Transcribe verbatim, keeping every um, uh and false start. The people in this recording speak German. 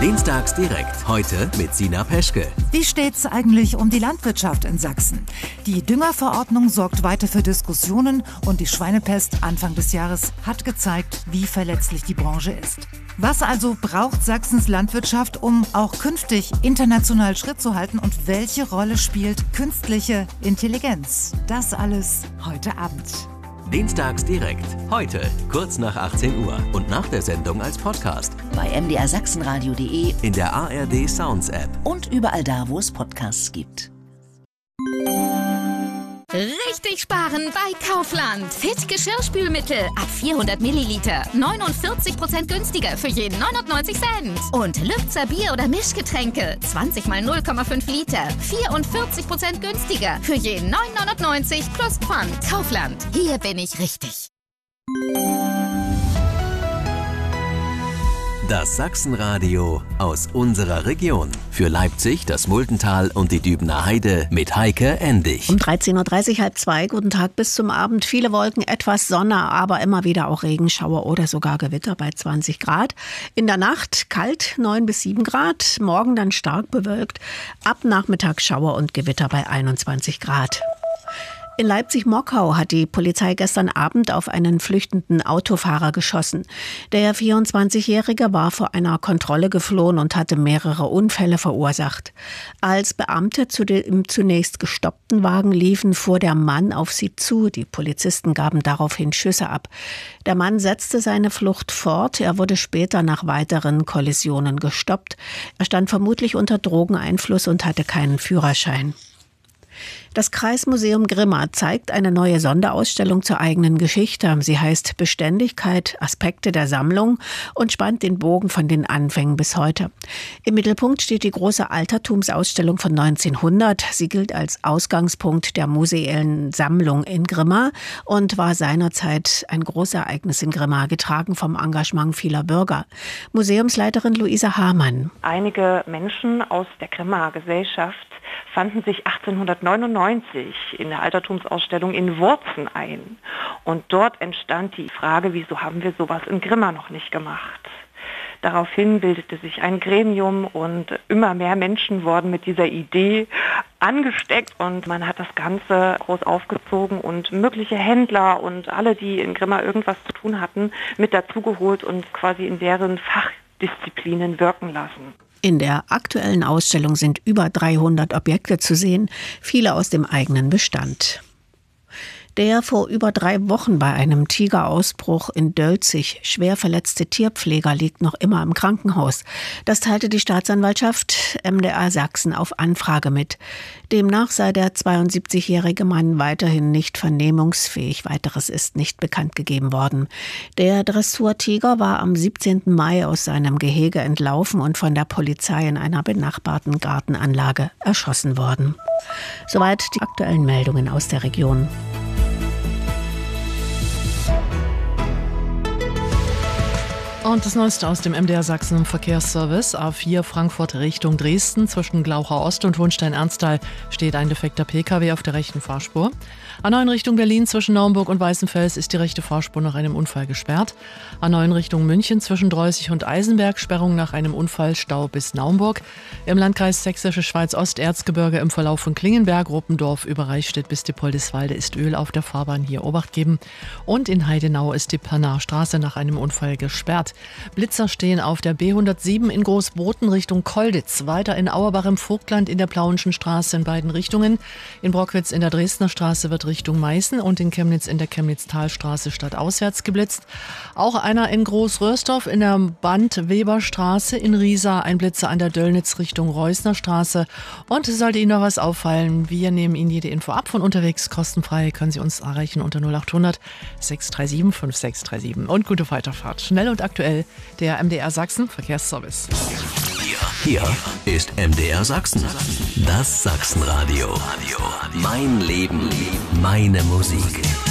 Dienstags direkt. Heute mit Sina Peschke. Wie steht's eigentlich um die Landwirtschaft in Sachsen? Die Düngerverordnung sorgt weiter für Diskussionen und die Schweinepest Anfang des Jahres hat gezeigt, wie verletzlich die Branche ist. Was also braucht Sachsens Landwirtschaft, um auch künftig international Schritt zu halten, und welche Rolle spielt künstliche Intelligenz? Das alles heute Abend. Dienstags direkt. Heute, kurz nach achtzehn Uhr und nach der Sendung als Podcast. Bei m d r sachsenradio punkt de, in der A R D Sounds App und überall da, wo es Podcasts gibt. Richtig sparen bei Kaufland. Fit Geschirrspülmittel ab vierhundert Milliliter. neunundvierzig Prozent günstiger für jeden neunundneunzig Cent. Und Lübzer Bier- oder Mischgetränke. zwanzig mal null Komma fünf Liter. vierundvierzig Prozent günstiger für jeden neun neunundneunzig plus Pfand. Kaufland. Hier bin ich richtig. Das Sachsenradio aus unserer Region. Für Leipzig, das Multental und die Dübener Heide mit Heike Endig. Um dreizehn Uhr dreißig, halb zwei, guten Tag bis zum Abend. Viele Wolken, etwas Sonne, aber immer wieder auch Regenschauer oder sogar Gewitter bei zwanzig Grad. In der Nacht kalt, neun bis sieben Grad. Morgen dann stark bewölkt. Ab Nachmittag Schauer und Gewitter bei einundzwanzig Grad. In Leipzig-Mockau hat die Polizei gestern Abend auf einen flüchtenden Autofahrer geschossen. Der vierundzwanzigjährige war vor einer Kontrolle geflohen und hatte mehrere Unfälle verursacht. Als Beamte zu dem zunächst gestoppten Wagen liefen, fuhr der Mann auf sie zu. Die Polizisten gaben daraufhin Schüsse ab. Der Mann setzte seine Flucht fort. Er wurde später nach weiteren Kollisionen gestoppt. Er stand vermutlich unter Drogeneinfluss und hatte keinen Führerschein. Das Kreismuseum Grimma zeigt eine neue Sonderausstellung zur eigenen Geschichte. Sie heißt Beständigkeit, Aspekte der Sammlung und spannt den Bogen von den Anfängen bis heute. Im Mittelpunkt steht die große Altertumsausstellung von neunzehnhundert. Sie gilt als Ausgangspunkt der museellen Sammlung in Grimma und war seinerzeit ein Großereignis in Grimma, getragen vom Engagement vieler Bürger. Museumsleiterin Luisa Hamann. Einige Menschen aus der Grimma Gesellschaft fanden sich achtzehnhundertneunundneunzig in der Altertumsausstellung in Wurzen ein. Und dort entstand die Frage, wieso haben wir sowas in Grimma noch nicht gemacht? Daraufhin bildete sich ein Gremium und immer mehr Menschen wurden mit dieser Idee angesteckt und man hat das Ganze groß aufgezogen und mögliche Händler und alle, die in Grimma irgendwas zu tun hatten, mit dazugeholt und quasi in deren Fachdisziplinen wirken lassen. In der aktuellen Ausstellung sind über dreihundert Objekte zu sehen, viele aus dem eigenen Bestand. Der vor über drei Wochen bei einem Tigerausbruch in Dölzig schwer verletzte Tierpfleger liegt noch immer im Krankenhaus. Das teilte die Staatsanwaltschaft M D R Sachsen auf Anfrage mit. Demnach sei der zweiundsiebzigjährige Mann weiterhin nicht vernehmungsfähig. Weiteres ist nicht bekannt gegeben worden. Der Dressurtiger war am siebzehnten Mai aus seinem Gehege entlaufen und von der Polizei in einer benachbarten Gartenanlage erschossen worden. Soweit die aktuellen Meldungen aus der Region. Und das Neueste aus dem M D R Sachsen Verkehrsservice. A vier Frankfurt Richtung Dresden. Zwischen Glauchau Ost und Hohenstein-Ernsthal steht ein defekter P K W auf der rechten Fahrspur. A neun Richtung Berlin zwischen Naumburg und Weißenfels ist die rechte Fahrspur nach einem Unfall gesperrt. A neun Richtung München zwischen Dreußig und Eisenberg, Sperrung nach einem Unfall, Stau bis Naumburg. Im Landkreis Sächsische Schweiz-Ost, Erzgebirge im Verlauf von Klingenberg, Ruppendorf über Reichstätt bis Dippoldiswalde ist Öl auf der Fahrbahn, hier Obacht geben. Und in Heidenau ist die Pernarstraße nach einem Unfall gesperrt. Blitzer stehen auf der B hundertsieben in Großboten Richtung Kolditz, weiter in Auerbach im Vogtland in der Plauenschen Straße in beiden Richtungen. In Brockwitz in der Dresdner Straße wird Richtung Meißen und in Chemnitz in der Chemnitz-Talstraße stadtauswärts geblitzt. Auch einer in Großröhrsdorf in der Band-Weber-Straße, in Riesa ein Blitzer an der Döllnitz Richtung Reusner Straße. Und sollte Ihnen noch was auffallen, wir nehmen Ihnen jede Info ab. Von unterwegs kostenfrei können Sie uns erreichen unter null achthundert sechs drei sieben fünf sechs drei sieben. Und gute Weiterfahrt. Schnell und aktuell der M D R Sachsen Verkehrsservice. Hier, hier ist M D R Sachsen. Das Sachsenradio. Mein Leben, meine Musik.